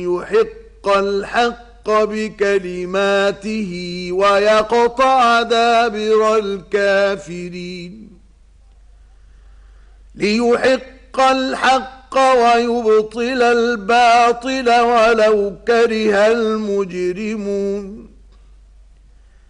يحق الحق بكلماته ويقطع دابر الكافرين ليحق الحق ويبطل الباطل ولو كره المجرمون